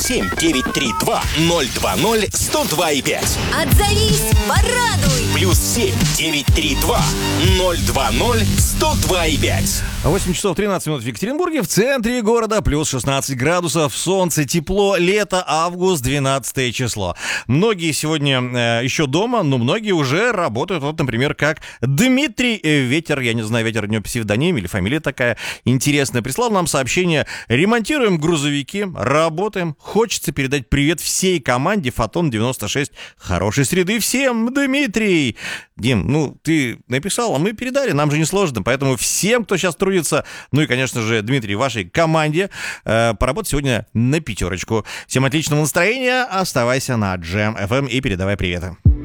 +7-932-020-102,5. Отзовись, порадуй. +7-932-020-102,5. 8 часов 13 минут в Екатеринбурге, в центре города, плюс 16 градусов, солнце, тепло, лето, август, 12 число. Многие сегодня еще дома, но многие уже работают. Вот, например, как Дмитрий Ветер, я не знаю, Ветер у него псевдоним или фамилия такая интересная, прислал нам сообщение: ремонтируем грузовики, работаем, хочется передать привет всей команде Фотон-96. Хорошей среды всем, Дмитрий! Дим, ты написал, а мы передали, нам же не сложно, поэтому всем, кто сейчас трудится, ну и, конечно же, Дмитрий, вашей команде, поработать сегодня на 5. Всем отличного настроения, оставайся на Джем FM и передавай приветы.